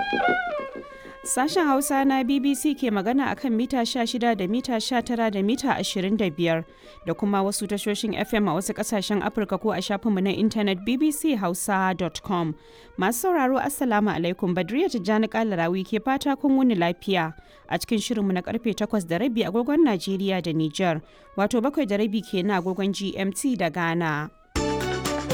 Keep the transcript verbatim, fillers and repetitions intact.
Sashen Hausa na B B C ke magana a kan mita sha shida da mita sha tara da mita ashirin da biyar da kuma wasu tashoshin F M a wasu kasashen Afirka ko a shafinmu na intanet b b c hausa dot com. Masu sauraro Assalamu alaikum, Badriya Tijjani Kalarawi ke fata kun wuni lafiya a cikin shirinmu na karfe takwas da rabi agogon Najeriya da Nijar, wato bakwai da rabi kenan agogon G M T da Ghana.